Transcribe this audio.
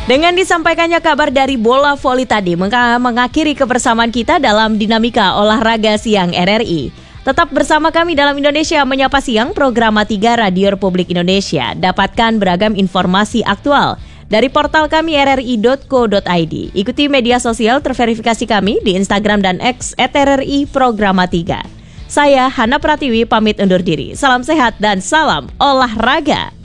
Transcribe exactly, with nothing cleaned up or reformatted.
Dengan disampaikannya kabar dari bola voli tadi meng- mengakhiri kebersamaan kita dalam dinamika olahraga siang R R I. Tetap bersama kami dalam Indonesia Menyapa Siang, program tiga Radio Republik Indonesia. Dapatkan beragam informasi aktual dari portal kami r r i dot co dot i d. Ikuti media sosial terverifikasi kami di Instagram dan X at R R I Programa tiga. Saya Hana Pratiwi pamit undur diri. Salam sehat dan salam olahraga.